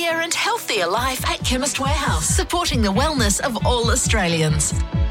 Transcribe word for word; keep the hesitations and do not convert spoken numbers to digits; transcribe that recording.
happier and healthier life at Chemist Warehouse, supporting the wellness of all Australians.